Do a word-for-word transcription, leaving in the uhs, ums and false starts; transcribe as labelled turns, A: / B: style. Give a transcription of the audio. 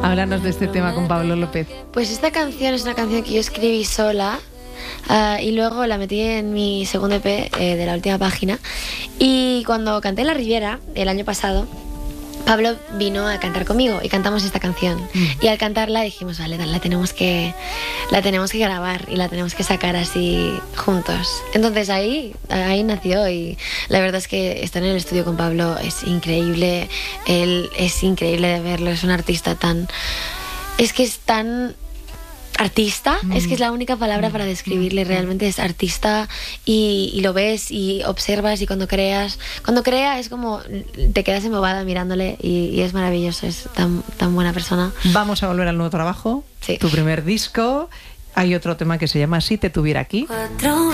A: Háblanos de este tema con Pablo López.
B: Pues esta canción es una canción que yo escribí sola. Uh, y luego la metí en mi segundo E P eh, de La Última Página. Y cuando canté en La Riviera el año pasado, Pablo vino a cantar conmigo y cantamos esta canción. Mm. Y al cantarla dijimos, vale, la tenemos que la tenemos que grabar y la tenemos que sacar así juntos. Entonces ahí, ahí nació, y la verdad es que estar en el estudio con Pablo es increíble. Él es increíble de verlo, es un artista tan... Es que es tan... artista, mm. es que es la única palabra para describirle. Realmente es artista, y, y lo ves y observas, y cuando creas cuando crea es como te quedas embobada mirándole, y, y es maravilloso, es tan, tan buena persona.
A: Vamos a volver al nuevo trabajo,
B: sí.
A: Tu primer disco. Hay otro tema que se llama Si te tuviera aquí.
B: Cuatro